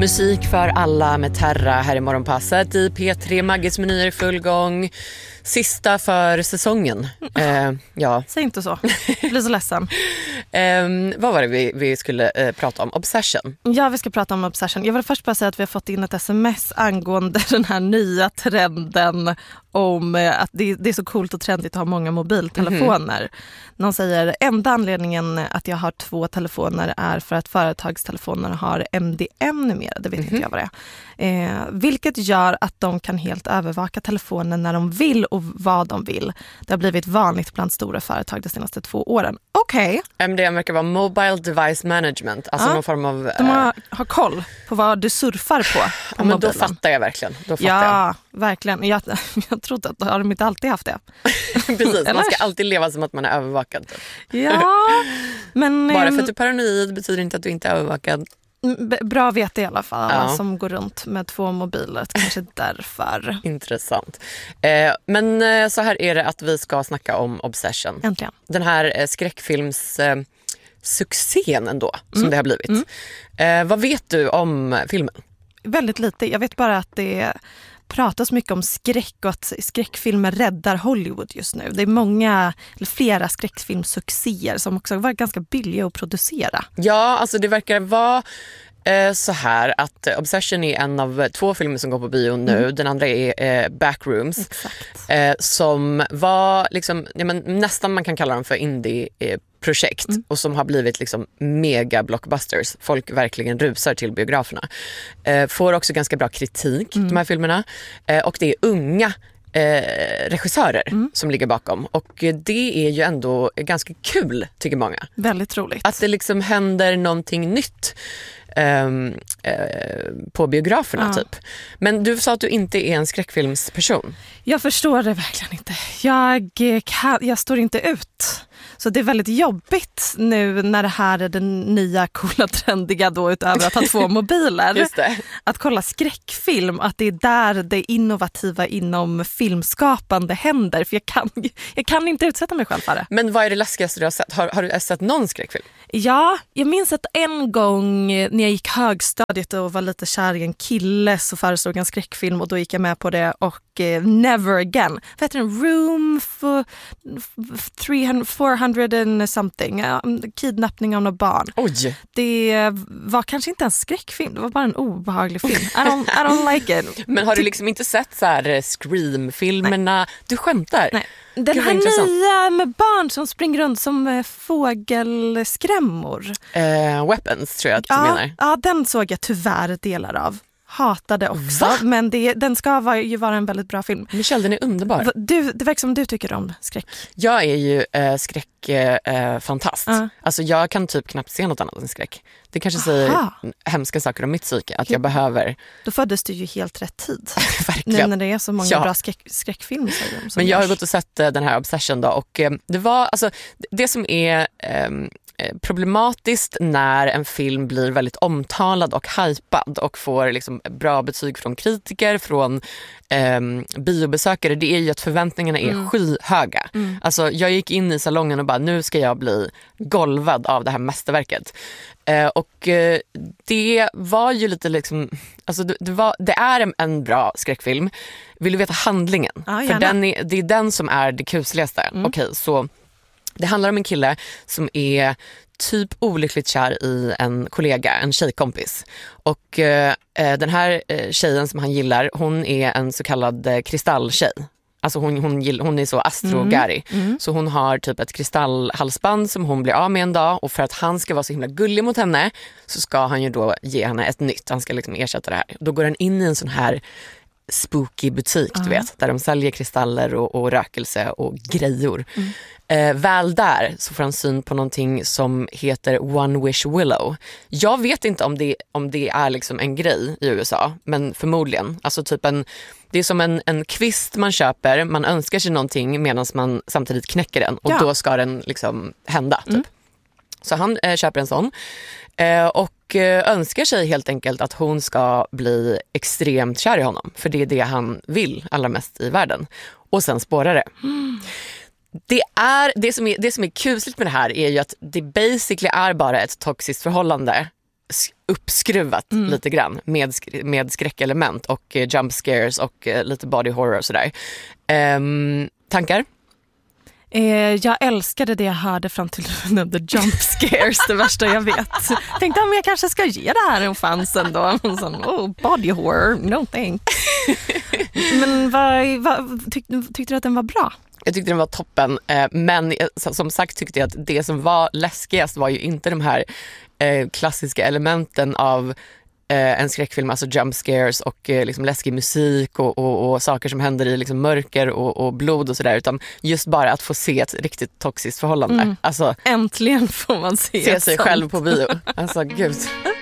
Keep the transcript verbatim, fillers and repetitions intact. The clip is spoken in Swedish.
Musik för alla med Terra här i Morgonpasset i P tre. Maggis menyer i full gång. Sista för säsongen. Eh, ja. Säg inte så. Jag blir så ledsen. eh, vad var det vi, vi skulle eh, prata om? Obsession. Ja, vi ska prata om Obsession. Jag vill först bara säga att vi har fått in ett sms angående den här nya trenden om att det, det är så coolt och trendigt att ha många mobiltelefoner. Mm. Någon säger, enda anledningen att jag har två telefoner är för att företagstelefoner har M D M numera. Det vet mm. inte jag vad det är. Eh, vilket gör att de kan helt övervaka telefonen när de vill och vad de vill. Det har blivit vanligt bland stora företag de senaste två åren. Okej. Okay. M D M verkar vara Mobile Device Management. Alltså ja, någon form av... De har, har koll på vad du surfar på. på ja, men då fattar jag verkligen. Då fattar ja, jag. verkligen. Jag, jag trodde att har de inte alltid haft det. Precis, man ska alltid leva som att man är övervakad. Ja, men... Bara för att du är paranoid betyder inte att du inte är övervakad. Bra att veta i alla fall, alla ja. som går runt med två mobiler, kanske därför. Intressant. Eh, men eh, så här är det att vi ska snacka om Obsession. Äntligen. Den här eh, skräckfilms eh, succén ändå, som mm. det har blivit. Mm. Eh, vad vet du om filmen? Väldigt lite. Jag vet bara att det pratas mycket om skräck och att skräckfilmer räddar Hollywood just nu. Det är många, eller flera skräckfilmsuccéer som också var ganska billiga att producera. Ja, alltså det verkar vara eh, så här att Obsession är en av två filmer som går på bio nu. Mm. Den andra är eh, Backrooms. Eh, som var liksom, ja, men nästan man kan kalla dem för indie eh, projekt mm. och som har blivit liksom mega blockbusters. Folk verkligen rusar till biograferna. Eh, får också ganska bra kritik, mm. de här filmerna. Eh, och det är unga eh, regissörer mm. som ligger bakom. Och det är ju ändå ganska kul, tycker många. Väldigt roligt. Att det liksom händer någonting nytt Um, uh, på biograferna ja. typ. Men du sa att du inte är en skräckfilmsperson. Jag förstår det verkligen inte. Jag, kan, jag står inte ut. Så det är väldigt jobbigt nu när det här är den nya coola trendiga då, utöver att ha två mobiler. Just det. Att kolla skräckfilm, att det är där det innovativa inom filmskapande händer. För jag kan, jag kan inte utsätta mig själv för det. Men vad är det läskigaste du har sett? Har, har du sett någon skräckfilm? Ja, jag minns att en gång när jag gick högstadiet och var lite kär i en kille så föreslog en skräckfilm och då gick jag med på det och eh, Never Again. Vad heter den? Room for trehundra, fyrahundra and something. Kidnappning av några barn. Oj. Det var kanske inte en skräckfilm, det var bara en obehaglig film. I don't, I don't like it. Men har du liksom inte sett så här Scream-filmerna? Nej. Du skämtar? Nej. Den Gud, här nya med barn som springer runt som fågelskrämmor. Uh, weapons tror jag att du ja, menar. Ja, den såg jag tyvärr delar av. Hatade också. Va? Men det, den ska vara, ju vara en väldigt bra film. Michelle, den är underbar. Du, det verkar som du tycker om skräck. Jag är ju äh, skräckfantast. Äh, uh. Alltså jag kan typ knappt se något annat än skräck. Det kanske Aha. säger hemska saker om mitt psyke. Att jag behöver... Då föddes du ju helt rätt tid. Verkligen. Nu när det är så många ja. bra skräck, skräckfilmer. Som Men jag görs. har gått och sett äh, den här Obsession då. Och äh, det var, alltså, det som är... Äh, problematiskt när en film blir väldigt omtalad och hypad och får liksom bra betyg från kritiker, från eh, biobesökare, det är ju att förväntningarna är mm. skyhöga. Mm. Alltså jag gick in i salongen och bara, nu ska jag bli golvad av det här mästerverket. Eh, och eh, det var ju lite liksom, alltså det, det, var, det är en, en bra skräckfilm. Vill du veta handlingen? Ja, För den är, det är den som är det kusligaste. Mm. Okej, så det handlar om en kille som är typ olyckligt kär i en kollega, en tjejkompis. Och eh, den här tjejen som han gillar, hon är en så kallad eh, kristalltjej. Alltså hon, hon, gill, hon är så astrogary. Mm. Mm. Så hon har typ ett kristallhalsband som hon blir av med en dag. Och för att han ska vara så himla gullig mot henne så ska han ju då ge henne ett nytt. Han ska liksom ersätta det här. Då går han in i en sån här spooky butik, uh-huh. du vet, där de säljer kristaller och, och rökelse och grejor. Mm. Eh, väl där så får han syn på någonting som heter One Wish Willow. Jag vet inte om det, om det är liksom en grej i U S A, men förmodligen. Alltså typ en, det är som en, en kvist man köper, man önskar sig någonting medan man samtidigt knäcker den och ja. då ska den liksom hända. Typ. Mm. Så han eh, köper en sån. Eh, och eh, önskar sig helt enkelt att hon ska bli extremt kär i honom. För det är det han vill allra mest i världen. Och sen spårar det. Mm. Det, är, det, som är, det som är kusligt med det här är ju att det basically är bara ett toxiskt förhållande uppskruvat mm. lite grann med, sk- med skräckelement och eh, jump scares och eh, lite body horror och sådär. Um, tankar? Eh, jag älskade det jag hörde fram till the jump scares, det värsta jag vet. Tänkte om jag kanske ska ge det här en chans ändå. Sån, oh, body horror, no thanks. Men vad, vad, tyck, tyckte du att den var bra? Jag tyckte den var toppen, men som sagt tyckte jag att det som var läskigast var ju inte de här klassiska elementen av en skräckfilm, alltså jump scares och liksom läskig musik och, och, och saker som händer i liksom mörker och, och blod och sådär, utan just bara att få se ett riktigt toxiskt förhållande. Mm. Alltså, äntligen får man se se sig sånt. Själv på bio. Alltså gud.